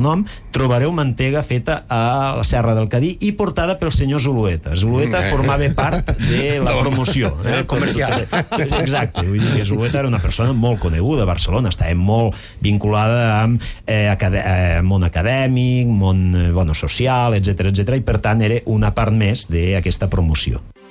nom, trobareu mantega feta a la Serra del Cadí i portada pel senyor Zulueta. Zulueta formava part de la promoció. Comercial. Exacte. Vull dir que Zulueta era una persona molt coneguda a Barcelona, estava molt vinculada amb món acadèmic, món social, etc, i per tant era una part més d'aquesta promoció.